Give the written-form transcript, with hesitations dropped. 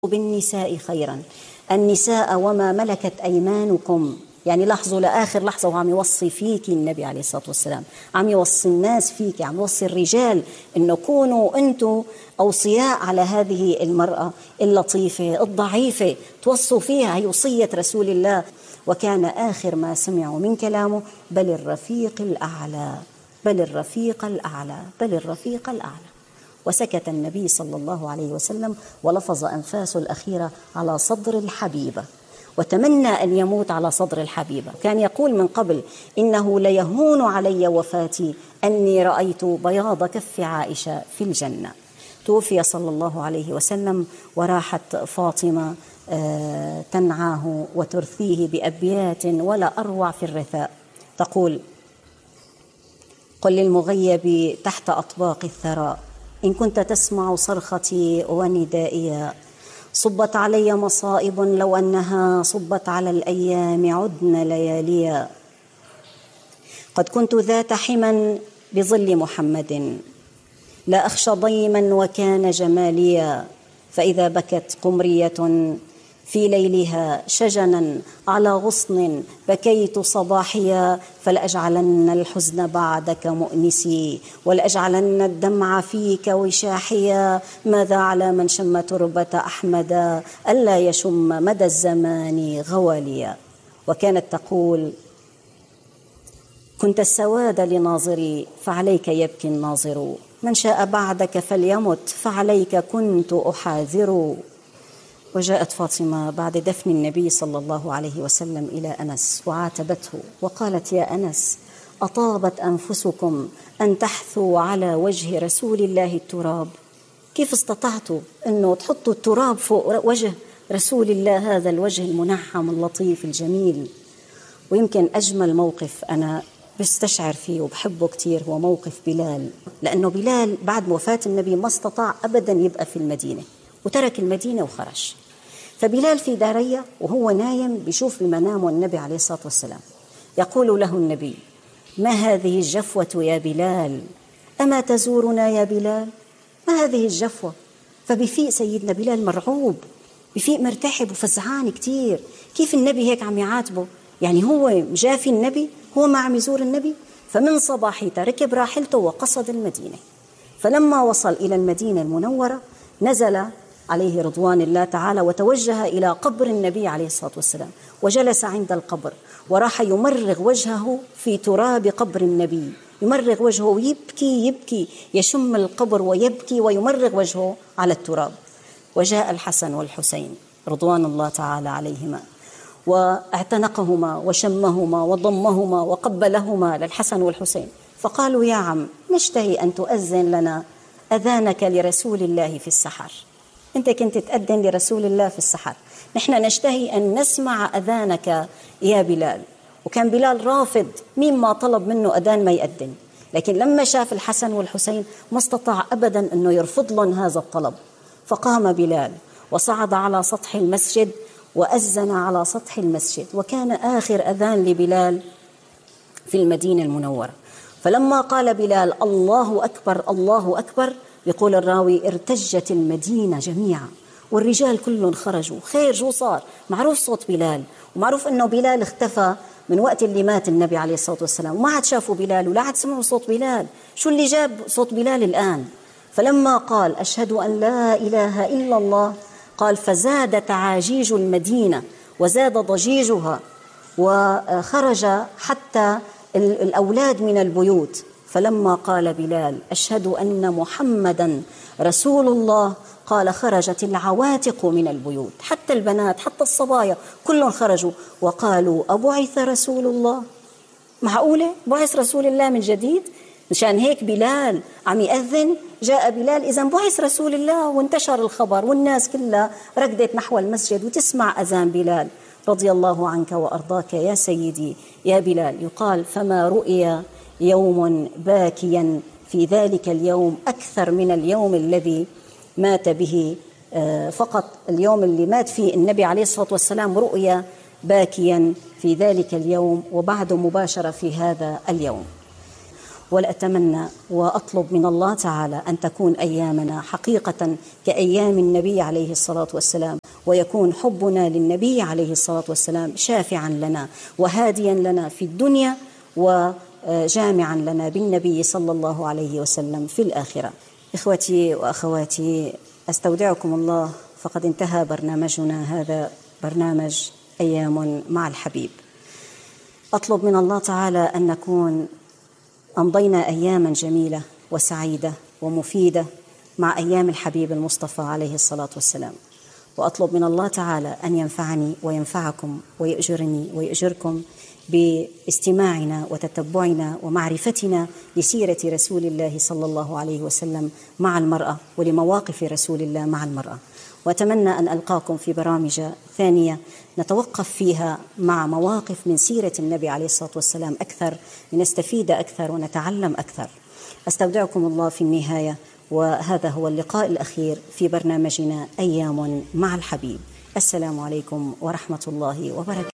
بالنساء خيرا، النساء وما ملكت أيمانكم. يعني لاحظوا لآخر لحظة وعم يوصي فيك النبي عليه الصلاة والسلام، عم يوصي الناس فيك، عم يوصي الرجال إنه كونوا أنتم أوصياء على هذه المرأة اللطيفة الضعيفة، توصوا فيها. هي وصية رسول الله. وكان آخر ما سمعوا من كلامه بل الرفيق الأعلى، بل الرفيق الأعلى، بل الرفيق الأعلى. وسكت النبي صلى الله عليه وسلم ولفظ أنفاسه الأخيرة على صدر الحبيبة، وتمنى أن يموت على صدر الحبيبة. كان يقول من قبل: إنه ليهون علي وفاتي أني رأيت بياض كف عائشة في الجنة. توفي صلى الله عليه وسلم، وراحت فاطمة تنعاه وترثيه بأبيات ولا أروع في الرثاء. تقول: قل للمغيب تحت أطباق الثرى إن كنت تسمع صرختي وندائي، صبت علي مصائب لو أنها صبت على الأيام عدن لياليا، قد كنت ذات حما بظل محمد لا أخشى ضيما وكان جماليا، فإذا بكت قمرية في ليلها شجنا على غصن بكيت صباحيا، فلأجعلن الحزن بعدك مؤنسي ولأجعلن الدمع فيك وشاحيا، ماذا على من شم تربة أحمد ألا يشم مدى الزمان غواليا. وكانت تقول: كنت السواد لناظري فعليك يبكي الناظر، من شاء بعدك فليمت فعليك كنت أحاذر. وجاءت فاطمة بعد دفن النبي صلى الله عليه وسلم إلى أنس وعاتبته وقالت: يا أنس، أطابت أنفسكم أن تحثوا على وجه رسول الله التراب؟ كيف استطعتوا أنه تحطوا التراب فوق وجه رسول الله، هذا الوجه المنعم اللطيف الجميل؟ ويمكن أجمل موقف أنا بستشعر فيه وبحبه كتير هو موقف بلال، لأنه بلال بعد وفاة النبي ما استطاع أبدا يبقى في المدينة، وترك المدينة وخرج. فبلال في دارية وهو نايم بيشوف بمنامه النبي عليه الصلاة والسلام، يقول له النبي: ما هذه الجفوة يا بلال؟ أما تزورنا يا بلال؟ ما هذه الجفوة؟ فبفيق سيدنا بلال مرعوب، بفيق مرتحب وفزعان كتير. كيف النبي هيك عم يعاتبه؟ يعني هو جافي النبي، هو ما عم يزور النبي؟ فمن صباحيته ركب راحلته وقصد المدينة. فلما وصل إلى المدينة المنورة نزل عليه رضوان الله تعالى وتوجه إلى قبر النبي عليه الصلاة والسلام، وجلس عند القبر وراح يمرغ وجهه في تراب قبر النبي، يمرغ وجهه ويبكي يبكي، يشم القبر ويبكي ويمرغ وجهه على التراب. وجاء الحسن والحسين رضوان الله تعالى عليهما واعتنقهما وشمهما وضمهما وقبلهما للحسن والحسين، فقالوا: يا عم، نشتهي أن تؤذن لنا أذانك لرسول الله في السحر. أنت كنت تأذن لرسول الله في السحر، نحن نشتهي أن نسمع أذانك يا بلال. وكان بلال رافض مما طلب منه أذان ما يأذن، لكن لما شاف الحسن والحسين ما استطاع أبدا أنه يرفض لهم هذا الطلب. فقام بلال وصعد على سطح المسجد وأذن على سطح المسجد، وكان آخر أذان لبلال في المدينة المنورة. فلما قال بلال: الله أكبر الله أكبر، يقول الراوي: ارتجت المدينة جميعا، والرجال كلهم خرجوا. خير شو صار؟ معروف صوت بلال، ومعروف أنه بلال اختفى من وقت اللي مات النبي عليه الصلاة والسلام، وما عاد شافوا بلال ولا عاد سمعوا صوت بلال. شو اللي جاب صوت بلال الآن؟ فلما قال: أشهد أن لا إله إلا الله، قال: فزاد تعاجيج المدينة وزاد ضجيجها، وخرج حتى الأولاد من البيوت. فلما قال بلال: أشهد أن محمدا رسول الله، قال: خرجت العواتق من البيوت، حتى البنات حتى الصبايا كلهم خرجوا وقالوا: أبعث رسول الله؟ معقولة بعث رسول الله من جديد؟ مشان هيك بلال عم يأذن. جاء بلال، إذن بعث رسول الله. وانتشر الخبر والناس كلها ركضت نحو المسجد وتسمع أذان بلال. رضي الله عنك وأرضاك يا سيدي يا بلال. يقال: فما رؤي يوم باكيا في ذلك اليوم أكثر من اليوم الذي مات به، فقط اليوم اللي مات فيه النبي عليه الصلاة والسلام رؤيا باكيا في ذلك اليوم، وبعد مباشرة في هذا اليوم. وأتمنى وأطلب من الله تعالى أن تكون أيامنا حقيقة كأيام النبي عليه الصلاة والسلام، ويكون حبنا للنبي عليه الصلاة والسلام شافعا لنا وهاديا لنا في الدنيا وجامعا لنا بالنبي صلى الله عليه وسلم في الآخرة. إخوتي وأخواتي، أستودعكم الله، فقد انتهى برنامجنا هذا، برنامج أيام مع الحبيب. أطلب من الله تعالى أن نكون أمضينا أياما جميلة وسعيدة ومفيدة مع أيام الحبيب المصطفى عليه الصلاة والسلام، وأطلب من الله تعالى أن ينفعني وينفعكم ويؤجرني ويؤجركم باستماعنا وتتبعنا ومعرفتنا لسيرة رسول الله صلى الله عليه وسلم مع المرأة ولمواقف رسول الله مع المرأة. وأتمنى أن ألقاكم في برامج ثانية نتوقف فيها مع مواقف من سيرة النبي عليه الصلاة والسلام أكثر، لنستفيد أكثر ونتعلم أكثر. أستودعكم الله في النهاية، وهذا هو اللقاء الأخير في برنامجنا أيام مع الحبيب. السلام عليكم ورحمة الله وبركاته.